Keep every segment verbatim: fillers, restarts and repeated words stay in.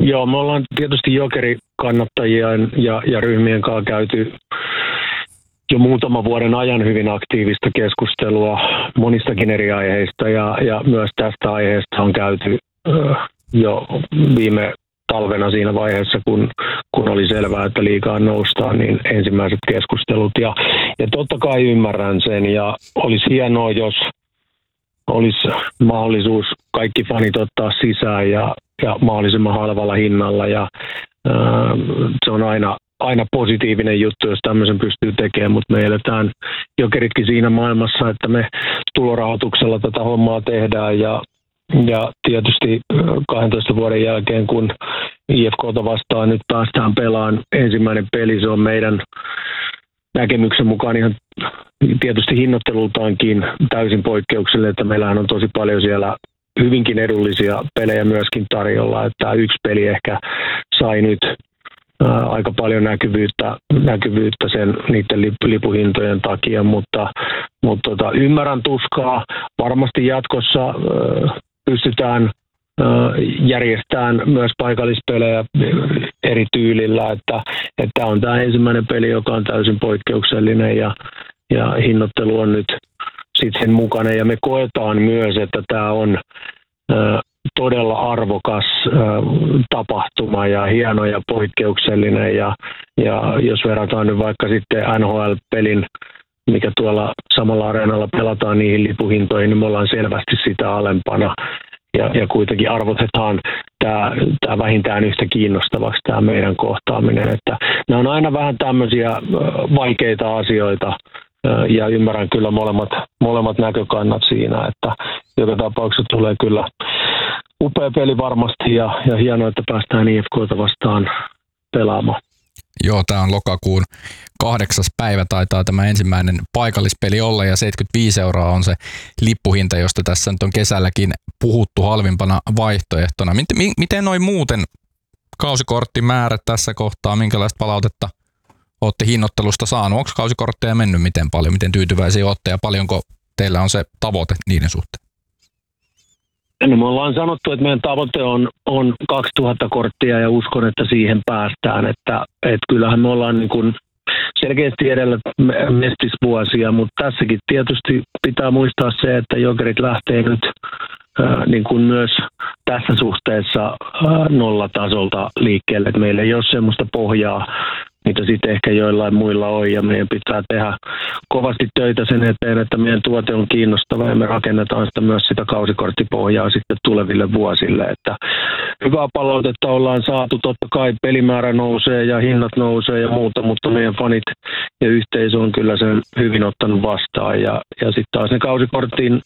Joo, me ollaan tietysti Jokeri-kannattajien ja, ja ryhmien kanssa käyty jo muutaman vuoden ajan hyvin aktiivista keskustelua monistakin eri aiheista ja, ja myös tästä aiheesta on käyty äh, jo viime talvena siinä vaiheessa, kun, kun oli selvää, että liigaan noustaan, niin ensimmäiset keskustelut. Ja, ja totta kai ymmärrän sen ja olisi hienoa, jos olisi mahdollisuus kaikki fanit ottaa sisään ja, ja mahdollisimman halvalla hinnalla. Ja, ää, se on aina, aina positiivinen juttu, jos tämmöisen pystyy tekemään, mutta me eletään Jokeritkin siinä maailmassa, että me tulorahoituksella tätä hommaa tehdään ja Ja tietysti kahdentoista vuoden jälkeen, kun I F K:ta vastaan nyt päästään pelaamaan ensimmäinen peli, se on meidän näkemyksen mukaan ihan tietysti hinnoittelultaankin täysin poikkeuksellinen, että meillähän on tosi paljon siellä hyvinkin edullisia pelejä myöskin tarjolla, että yksi peli ehkä sai nyt ää, aika paljon näkyvyyttä, näkyvyyttä sen niiden lip, lipuhintojen takia, mutta, mutta tota, ymmärrän tuskaa. Varmasti jatkossa ää, pystytään järjestämään myös paikallispelejä eri tyylillä, että, että on tämä ensimmäinen peli, joka on täysin poikkeuksellinen ja, ja hinnoittelu on nyt sitten sen mukana ja me koetaan myös, että tämä on ä, todella arvokas ä, tapahtuma ja hieno ja poikkeuksellinen ja, ja jos verrataan nyt vaikka sitten N H L-pelin, mikä tuolla samalla areenalla pelataan niihin lipuhintoihin, niin me ollaan selvästi sitä alempana. Ja, ja kuitenkin arvotetaan tämä, tämä vähintään yhtä kiinnostavaksi tämä meidän kohtaaminen. Että nämä on aina vähän tämmöisiä vaikeita asioita ja ymmärrän kyllä molemmat, molemmat näkökannat siinä, että joka tapauksessa tulee kyllä upea peli varmasti ja, ja hienoa, että päästään I F K:ta vastaan pelaamaan. Joo, tämä on lokakuun kahdeksas päivä, taitaa tämä ensimmäinen paikallispeli olla ja seitsemänkymmentäviisi euroa on se lippuhinta, josta tässä nyt on kesälläkin puhuttu halvimpana vaihtoehtona. Miten, miten noin muuten kausikorttimäärät tässä kohtaa, minkälaista palautetta olette hinnoittelusta saanut? Onko kausikortteja mennyt miten paljon, miten tyytyväisiä olette ja paljonko teillä on se tavoite niiden suhteen? No, me ollaan sanottu, että meidän tavoite on, on kaksituhatta korttia ja uskon, että siihen päästään. Että, että kyllähän me ollaan niin kuin selkeästi edellä mestisvuosia, mutta tässäkin tietysti pitää muistaa se, että Jokerit lähtee nyt ää, niin kuin myös tässä suhteessa ää, nollatasolta liikkeelle. Että meillä ei ole semmoista pohjaa, mitä sitten ehkä joillain muilla on, ja meidän pitää tehdä kovasti töitä sen eteen, että meidän tuote on kiinnostava ja me rakennetaan sitä myös sitä kausikorttipohjaa sitten tuleville vuosille. Että hyvää palautetta ollaan saatu, totta kai pelimäärä nousee ja hinnat nousee ja muuta, mutta meidän fanit ja yhteisö on kyllä sen hyvin ottanut vastaan ja, ja sitten taas ne kausikortin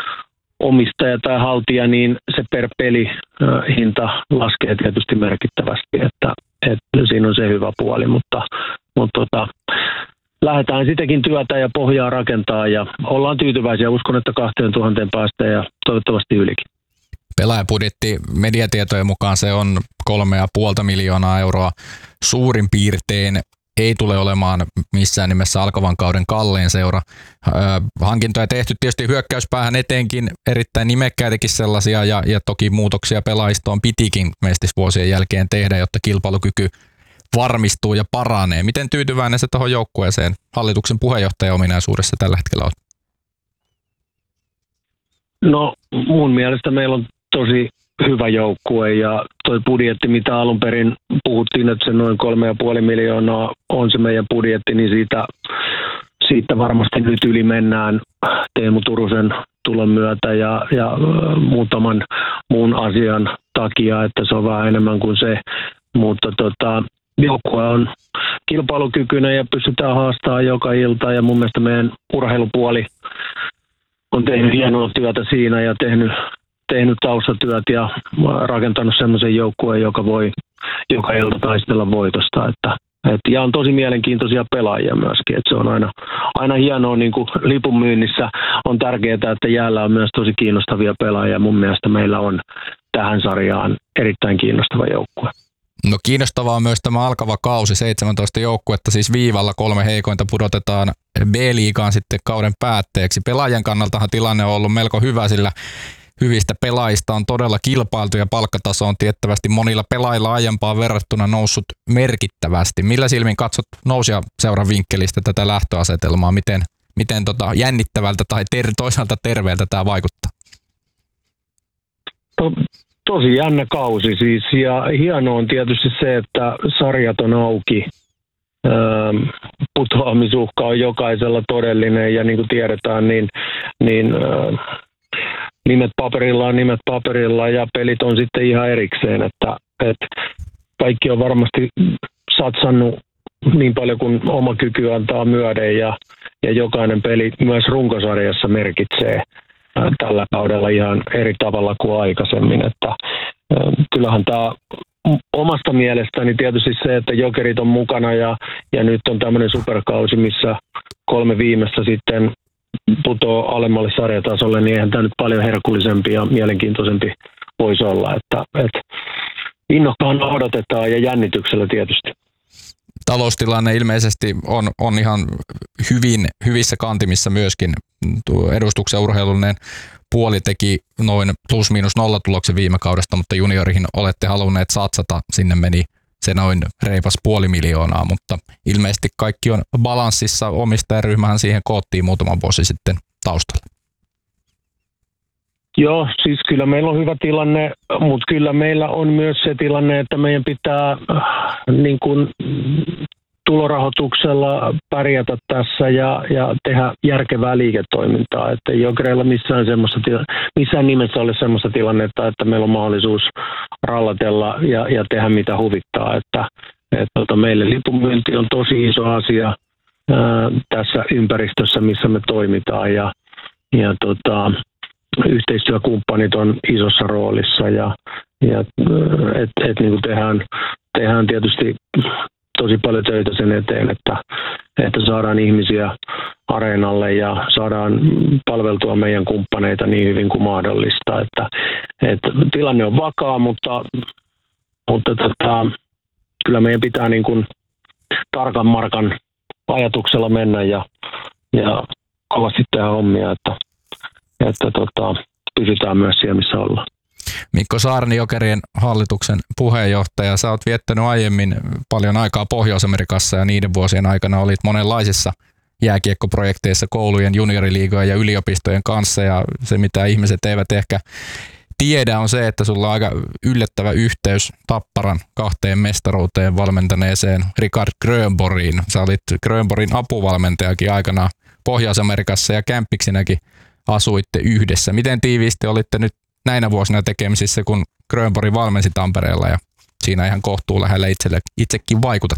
omistaja tai haltija, niin se per peli äh, hinta laskee tietysti merkittävästi, että, että siinä on se hyvä puoli, mutta, mutta tota, lähdetään sitäkin työtä ja pohjaa rakentaa ja ollaan tyytyväisiä. Uskon, että kahteen tuhanteen päästä ja toivottavasti ylikin. Pelaajabudjetti mediatietojen mukaan se on kolme ja puolta miljoonaa euroa suurin piirtein. Ei tule olemaan missään nimessä alkavan kauden kallein seura. Öö, hankintoja tehty tietysti hyökkäyspäähän etenkin erittäin nimekkäitäkin sellaisia ja, ja toki muutoksia pelaajistoon pitikin mestisvuosien jälkeen tehdä, jotta kilpailukyky varmistuu ja paranee. Miten tyytyväinen se tuohon joukkueeseen hallituksen puheenjohtajan ominaisuudessa tällä hetkellä on? No mun mielestä meillä on tosi hyvä joukkue ja toi budjetti, mitä alun perin puhuttiin, että se noin kolme ja puoli miljoonaa on se meidän budjetti, niin siitä, siitä varmasti nyt yli mennään Teemu Turusen tulon myötä ja, ja muutaman muun asian takia, että se on vähän enemmän kuin se, mutta tota, joukkue on kilpailukykyinen ja pystytään haastamaan joka ilta ja mun mielestä meidän urheilupuoli on tehnyt hienoa työtä siinä ja tehnyt tehnyt taustatyöt ja rakentanut semmoisen joukkueen, joka voi joka ilta taistella voitosta. Että, et, ja on tosi mielenkiintoisia pelaajia myöskin. Et se on aina, aina hienoa niin kuin lipun myynnissä. On tärkeää, että jäällä on myös tosi kiinnostavia pelaajia. Mun mielestä meillä on tähän sarjaan erittäin kiinnostava joukkue. No kiinnostavaa on myös tämä alkava kausi, seitsemäntoista joukkuetta, siis viivalla kolme heikointa pudotetaan B-liigaan sitten kauden päätteeksi. Pelaajan kannaltahan tilanne on ollut melko hyvä, sillä hyvistä pelaajista on todella kilpailtu ja palkkataso on tiettävästi monilla pelaajilla aiempaan verrattuna noussut merkittävästi. Millä silmin katsot Nousija-seuran vinkkelistä tätä lähtöasetelmaa? Miten, miten tota jännittävältä tai ter, toisaalta terveeltä tämä vaikuttaa? To, tosi jännä kausi siis, ja hienoa on tietysti se, että sarjat on auki. Ähm, putoamisuhka on jokaisella todellinen, ja niin kuin tiedetään, niin, niin äh, nimet paperilla on nimet paperilla, ja pelit on sitten ihan erikseen, että, että kaikki on varmasti satsannut niin paljon kuin oma kyky antaa myöden, ja, ja jokainen peli myös runkosarjassa merkitsee tällä kaudella ihan eri tavalla kuin aikaisemmin, että kyllähän tämä omasta mielestäni tietysti se, että Jokerit on mukana ja, ja nyt on tämmöinen superkausi, missä kolme viimeistä sitten putoo alemmalle sarjatasolle, niin eihän tämä nyt paljon herkullisempi ja mielenkiintoisempi voisi olla, että, että innokkaan odotetaan ja jännityksellä tietysti. Taloustilanne ilmeisesti on, on ihan hyvin, hyvissä kantimissa myöskin. Tuo edustuksen urheilullinen puoli teki noin plus miinus nolla tuloksen viime kaudesta, mutta juniorihin olette halunneet satsata. Sinne meni se noin reipas puoli miljoonaa, mutta ilmeisesti kaikki on balanssissa. Omistajaryhmähän siihen koottiin muutama vuosi sitten taustalla. Joo, siis kyllä meillä on hyvä tilanne, mutta kyllä meillä on myös se tilanne, että meidän pitää niin kuin tulorahoituksella pärjätä tässä ja, ja tehdä järkevää liiketoimintaa. Että ei Jokereilla missään, missään nimessä ole sellaista tilannetta, että meillä on mahdollisuus rallatella ja, ja tehdä mitä huvittaa. Että, että tota, meille lipunmyynti on tosi iso asia ää, tässä ympäristössä, missä me toimitaan ja, ja tota, yhteistyökumppanit on isossa roolissa ja, ja et, et, niin kuin tehdään, tehdään tietysti tosi paljon töitä sen eteen, että, että saadaan ihmisiä areenalle ja saadaan palveltua meidän kumppaneita niin hyvin kuin mahdollista. Että, että tilanne on vakaa, mutta, mutta tota, kyllä meidän pitää niin kuin tarkan markan ajatuksella mennä ja, ja kovasti tehdä hommia, että että tota, pysytään myös siellä, missä ollaan. Mikko Saarni, Jokerien hallituksen puheenjohtaja. Sä oot viettänyt aiemmin paljon aikaa Pohjois-Amerikassa ja niiden vuosien aikana olit monenlaisissa jääkiekkoprojekteissa koulujen, junioriliigojen ja yliopistojen kanssa. Ja se, mitä ihmiset eivät ehkä tiedä, on se, että sulla on aika yllättävä yhteys Tapparan kahteen mestaruuteen valmentaneeseen Richard Grönborgiin. Sä olit Grönborgin apuvalmentajakin aikanaan Pohjois-Amerikassa ja kämppiksinäkin asuitte yhdessä. Miten tiiviisti olitte nyt näinä vuosina tekemisissä, kun Grönborg valmensi Tampereella ja siinä ihan kohtuu lähellä itselle, itsekin vaikutat?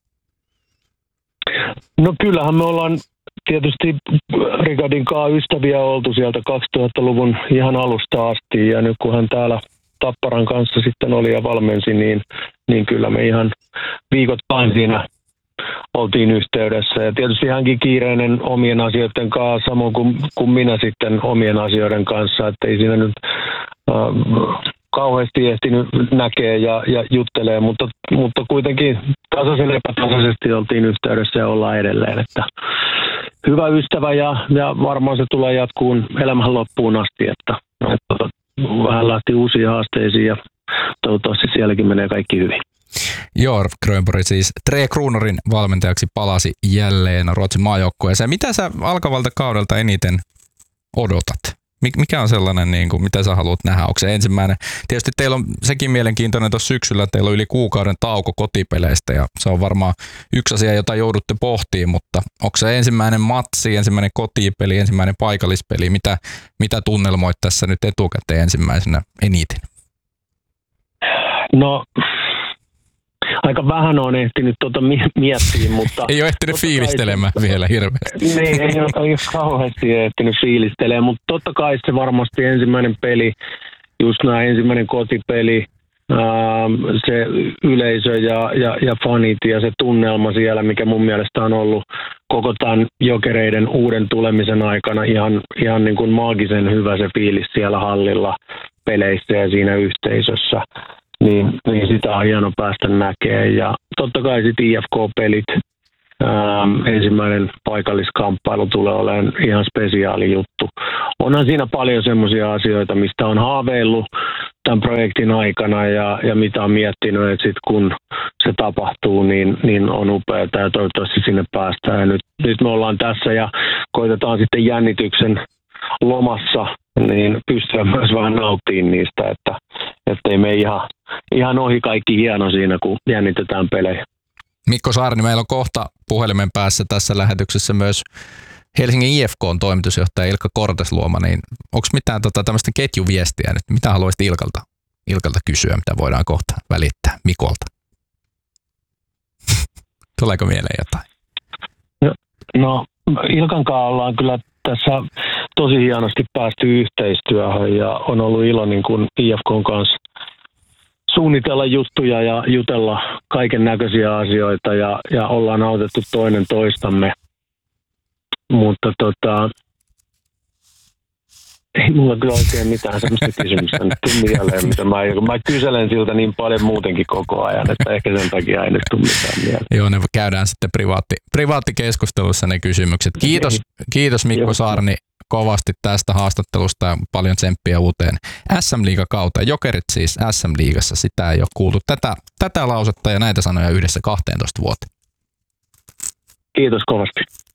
No kyllähän me ollaan tietysti Richardin kanssa ystäviä oltu sieltä kaksituhattaluvun ihan alusta asti ja nyt kun hän täällä Tapparan kanssa sitten oli ja valmensi, niin, niin kyllä me ihan viikoittain siinä oltiin yhteydessä ja tietysti hänkin kiireinen omien asioiden kanssa, samoin kuin, kuin minä sitten omien asioiden kanssa, että ei siinä nyt äh, kauheasti ehtinyt näkee ja, ja juttelee, mutta, mutta kuitenkin tasaisen epätasaisesti oltiin yhteydessä ja ollaan edelleen, että hyvä ystävä ja, ja varmaan se tulee jatkuun elämän loppuun asti, että, että vähän lähti uusiin haasteisiin ja toivottavasti sielläkin menee kaikki hyvin. Joo, Grönborg siis Tre Kruunorin valmentajaksi palasi jälleen Ruotsin maajoukkueeseen. Mitä sä alkavalta kaudelta eniten odotat? Mikä on sellainen, niin kuin, mitä sä haluat nähdä? Onko se ensimmäinen? Tietysti teillä on sekin mielenkiintoinen tuossa syksyllä, teillä on yli kuukauden tauko kotipeleistä ja se on varmaan yksi asia, jota joudutte pohtimaan, mutta onko se ensimmäinen matsi, ensimmäinen kotipeli, ensimmäinen paikallispeli? Mitä, mitä tunnelmoit tässä nyt etukäteen ensimmäisenä eniten? No... Aika vähän on ehtinyt tuota miettiä, mutta... ei ole ehtinyt fiilistelemään kai, vielä hirveästi. Niin, ei ole, ei ole kauheasti ehtinyt fiilistelemään, mutta totta kai se varmasti ensimmäinen peli, just nämä ensimmäinen kotipeli, ää, se yleisö ja, ja, ja fanit ja se tunnelma siellä, mikä mun mielestä on ollut koko tämän Jokereiden uuden tulemisen aikana ihan, ihan niin kuin maagisen hyvä se fiilis siellä hallilla, peleissä ja siinä yhteisössä. Niin, niin sitä on hieno päästä näkemään. Ja totta kai sitten I F K-pelit, Ähm, ensimmäinen paikalliskamppailu tulee olemaan ihan spesiaali juttu. Onhan siinä paljon semmoisia asioita, mistä on haaveillut tämän projektin aikana ja, ja mitä on miettinyt, että sit kun se tapahtuu, niin, niin on upeaa ja toivottavasti sinne päästään. Ja nyt, nyt me ollaan tässä ja koitetaan sitten jännityksen lomassa niin pystyä myös vähän nauttimaan niistä, että ettei me ihan, ihan ohi kaikki hieno siinä, kun jännitetään pelejä. Mikko Saarni, meillä on kohta puhelimen päässä tässä lähetyksessä myös Helsingin I F K:n toimitusjohtaja Ilkka Kortesluoma, niin onko mitään tota, tämmöistä ketjuviestiä nyt? Mitä haluaisit Ilkalta, Ilkalta kysyä, mitä voidaan kohta välittää Mikolta? Tuleeko mieleen jotain? No, no Ilkan kanssa ollaan kyllä tässä tosi hienosti päästy yhteistyöhön ja on ollut ilo niin kuin I F K:n kanssa suunnitella juttuja ja jutella kaiken näköisiä asioita ja, ja ollaan autettu toinen toistamme. Mutta tota, ei mulla kyllä oikein mitään sellaista kysymystä nyt tule mieleen, mitä mä, mä kyselen siltä niin paljon muutenkin koko ajan, että ehkä sen takia ei nyt tule mitään mieleen. Joo, ne käydään sitten privaatti, privaattikeskustelussa ne kysymykset. Kiitos, kiitos Mikko Joo. Saarni kovasti tästä haastattelusta ja paljon tsemppiä uuteen S M-liigakauteen. Jokerit siis S M-liigassa, sitä ei ole kuultu tätä, tätä lausetta ja näitä sanoja yhdessä kahteentoista vuoteen. Kiitos kovasti.